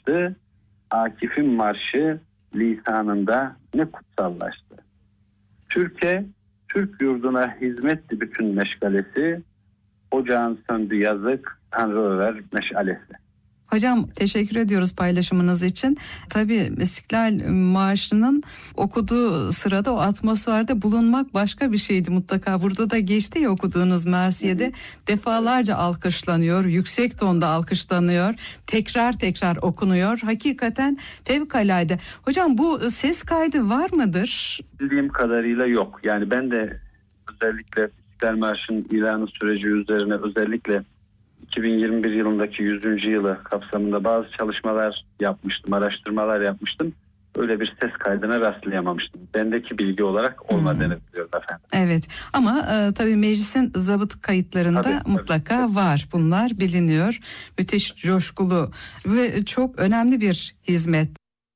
ulaştı. Akif'in marşı lisanında ne kutsallaştı. Türkiye, Türk yurduna hizmetti bütün meşgalesi. Ocağın söndü yazık, Tanrı över meşalesi. Hocam teşekkür ediyoruz paylaşımınız için. Tabii İstiklal Marşı'nın okuduğu sırada o atmosferde bulunmak başka bir şeydi mutlaka. Burada da geçti ya okuduğunuz Mersiye'de defalarca alkışlanıyor, yüksek tonda alkışlanıyor, tekrar okunuyor. Hakikaten fevkalade. Hocam bu ses kaydı var mıdır? Bildiğim kadarıyla yok. Yani ben de özellikle İstiklal Marşı'nın ilanı süreci üzerine özellikle 2021 yılındaki 100. yılı kapsamında bazı çalışmalar yapmıştım, araştırmalar yapmıştım. Öyle bir ses kaydına rastlayamamıştım. Bendeki bilgi olarak olmadığını biliyorum efendim. Evet ama tabii meclisin zabıt kayıtlarında tabii, mutlaka var. Bunlar biliniyor. Müthiş coşkulu ve çok önemli bir hizmet.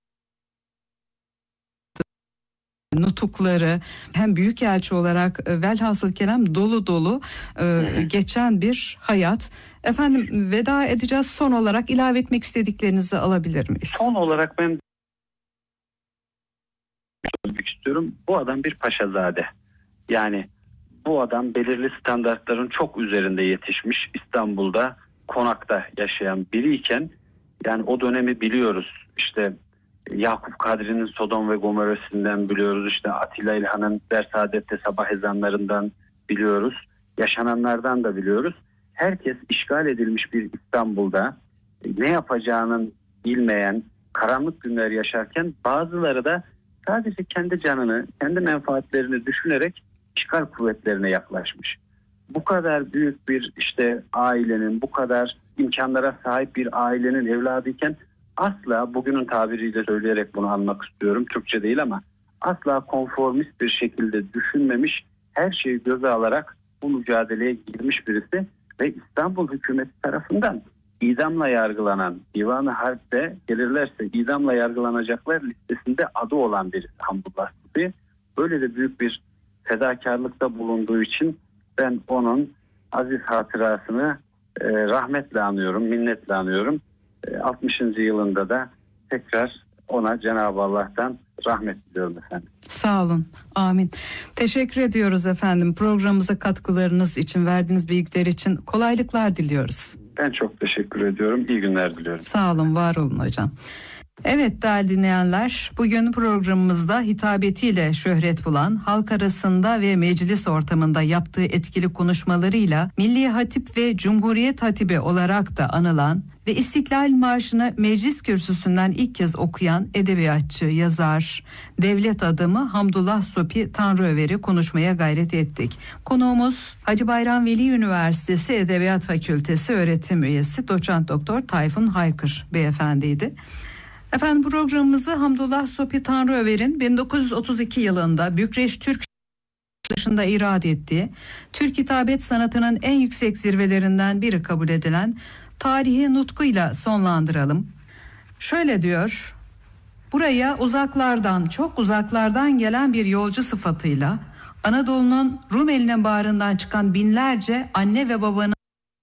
Nutukları hem büyükelçi olarak velhasıl kelam dolu geçen bir hayat. Efendim veda edeceğiz. Son olarak ilave etmek istediklerinizi alabilir miyiz? Son olarak ben söylemek istiyorum. Bu adam bir paşazade. Yani bu adam belirli standartların çok üzerinde yetişmiş, İstanbul'da konakta yaşayan biriyken, yani o dönemi biliyoruz. İşte Yakup Kadri'nin Sodom ve Gomorra'sından biliyoruz. İşte Atilla İlhan'ın Dersaadet'te sabah ezanlarından biliyoruz. Yaşananlardan da biliyoruz. Herkes işgal edilmiş bir İstanbul'da ne yapacağının bilmeyen karanlık günler yaşarken bazıları da sadece kendi canını, kendi menfaatlerini düşünerek işgal kuvvetlerine yaklaşmış. Bu kadar büyük bir işte ailenin, bu kadar imkanlara sahip bir ailenin evladıyken asla, bugünün tabiriyle söyleyerek bunu anmak istiyorum, Türkçe değil ama asla konformist bir şekilde düşünmemiş, her şeyi göze alarak bu mücadeleye girmiş birisi ve İstanbul hükümeti tarafından idamla yargılanan, Divan-ı Harp'te gelirlerse idamla yargılanacaklar listesinde adı olan bir Hamdullah gibi. Böyle de büyük bir fedakarlıkta bulunduğu için ben onun aziz hatırasını rahmetle anıyorum, minnetle anıyorum. 60. yılında da tekrar ona Cenab-ı Allah'tan rahmet diliyorum efendim. Sağ olun. Amin. Teşekkür ediyoruz efendim. Programımıza katkılarınız için, verdiğiniz bilgiler için kolaylıklar diliyoruz. Ben çok teşekkür ediyorum. İyi günler diliyorum. Sağ olun, var olun hocam. Evet değerli dinleyenler, bugün programımızda hitabetiyle şöhret bulan, halk arasında ve meclis ortamında yaptığı etkili konuşmalarıyla Milli Hatip ve Cumhuriyet Hatibi olarak da anılan ve İstiklal Marşı'nı meclis kürsüsünden ilk kez okuyan edebiyatçı, yazar, devlet adamı Hamdullah Sopi Tanrıöver'i konuşmaya gayret ettik. Konuğumuz Hacı Bayram Veli Üniversitesi Edebiyat Fakültesi öğretim üyesi Doçent Doktor Tayfun Haykır beyefendiydi. Efendim programımızı Hamdullah Sopi Tanrıöver'in 1932 yılında Bükreş Türk dışında irade ettiği Türk hitabet sanatının en yüksek zirvelerinden biri kabul edilen Tarihi Nutku'yla sonlandıralım. Şöyle diyor: buraya uzaklardan, çok uzaklardan gelen bir yolcu sıfatıyla Anadolu'nun Rumeli'nin bağrından çıkan binlerce anne ve babanın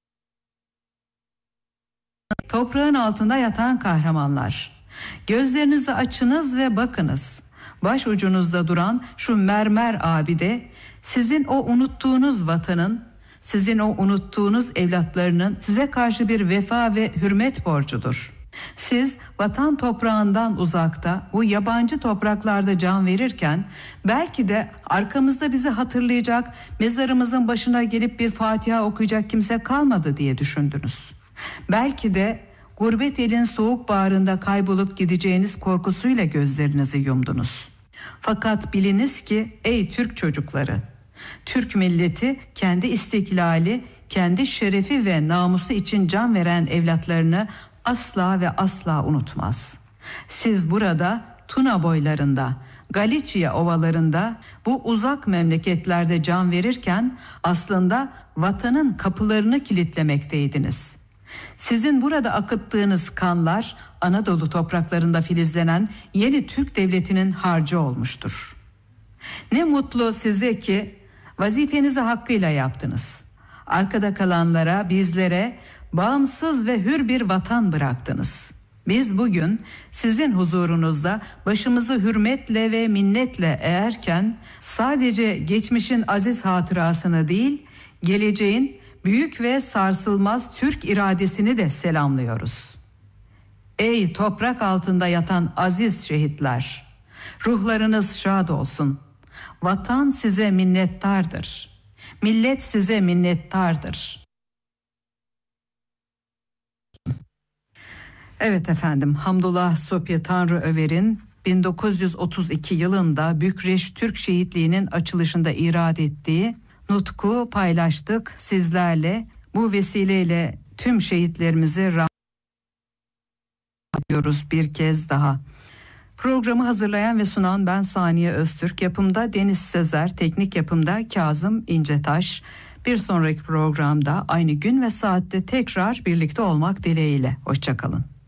toprağın altında yatan kahramanlar. Gözlerinizi açınız ve bakınız. Baş ucunuzda duran şu mermer abide sizin o unuttuğunuz vatanın, sizin o unuttuğunuz evlatlarının size karşı bir vefa ve hürmet borcudur. Siz vatan toprağından uzakta, bu yabancı topraklarda can verirken belki de arkamızda bizi hatırlayacak, mezarımızın başına gelip bir Fatiha okuyacak kimse kalmadı diye düşündünüz. Belki de gurbet elin soğuk bağrında kaybolup gideceğiniz korkusuyla gözlerinizi yumdunuz. Fakat biliniz ki ey Türk çocukları, Türk milleti kendi istiklali, kendi şerefi ve namusu için can veren evlatlarını asla ve asla unutmaz. Siz burada Tuna boylarında, Galicia ovalarında, bu uzak memleketlerde can verirken aslında vatanın kapılarını kilitlemekteydiniz. Sizin burada akıttığınız kanlar Anadolu topraklarında filizlenen yeni Türk devletinin harcı olmuştur. Ne mutlu size ki vazifenizi hakkıyla yaptınız. Arkada kalanlara, bizlere bağımsız ve hür bir vatan bıraktınız. Biz bugün sizin huzurunuzda başımızı hürmetle ve minnetle eğerken sadece geçmişin aziz hatırasını değil, geleceğin büyük ve sarsılmaz Türk iradesini de selamlıyoruz. Ey toprak altında yatan aziz şehitler, ruhlarınız şad olsun. Vatan size minnettardır. Millet size minnettardır. Evet efendim, Hamdullah Sopya Tanrıöver'in 1932 yılında Bükreş Türk Şehitliği'nin açılışında irad ettiği nutku paylaştık sizlerle. Bu vesileyle tüm şehitlerimizi rahmet ediyoruz bir kez daha. Programı hazırlayan ve sunan ben Saniye Öztürk, yapımda Deniz Sezer, teknik yapımda Kazım İncetaş. Bir sonraki programda aynı gün ve saatte tekrar birlikte olmak dileğiyle. Hoşça kalın.